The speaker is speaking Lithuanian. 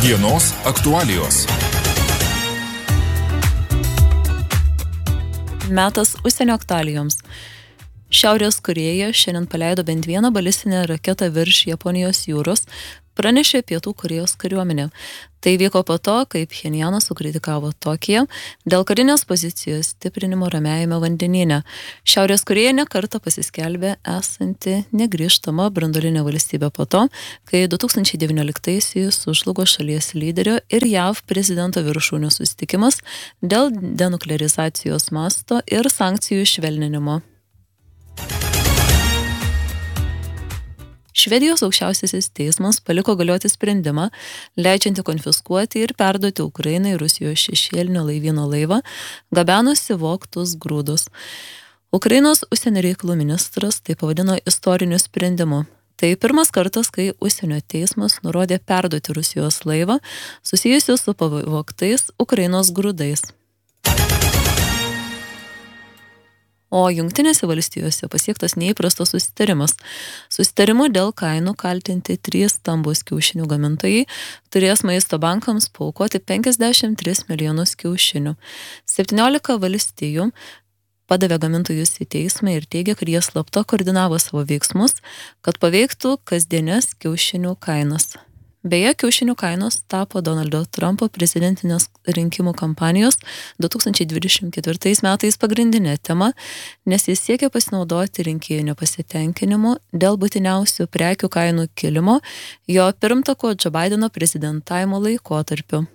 Dienos aktualijos. Metas užsienio aktualijoms. Šiaurės Korėja šiandien paleido bent vieną balistinę raketą virš Japonijos jūros, pranešė Pietų Korėjos kariuomenė. Tai vyko po to, kai Pchenjanas sukritikavo Tokiją dėl karinės pozicijos stiprinimo Ramiajame vandenyne. Šiaurės Korėja nekartą pasiskelbė esanti negrįžtama branduolinė valstybė po to, kai 2019-aisiais sužlugo šalies lyderio ir JAV prezidento viršūnių susitikimas dėl denuklearizacijos masto ir sankcijų švelninimo. Švedijos aukščiausiasis teismas paliko galioti sprendimą, leidžiantį konfiskuoti ir perduoti Ukrainai Rusijos šešėlinio laivyno laivą, gabenusi vogtus grūdus. Ukrainos užsienio reikalų ministras tai pavadino istoriniu sprendimu. Tai pirmas kartas, kai užsienio teismas nurodė perduoti Rusijos laivą, susijusiu su pavogtais Ukrainos grūdais. O Jungtinėse valstijose pasiektas neįprastas susitarimas. Susitarimu dėl kainų kaltinti 3 stambūs kiaušinių gamintojai turės maisto bankams paaukoti 53 milijonus kiaušinių. 17 valstijų padavė gamintojus į teismą ir teigia, kad jie slapta koordinavo savo veiksmus, kad paveiktų kasdienės kiaušinių kainas. Beje, kiaušinių kainos tapo Donaldo Trumpo prezidentinės rinkimų kampanijos 2024 metais pagrindinė tema, nes jis siekia pasinaudoti rinkėjų nepasitenkinimu dėl būtiniausių prekių kainų kilimo jo pirmtako Joe Bideno prezidentavimo laikotarpiu.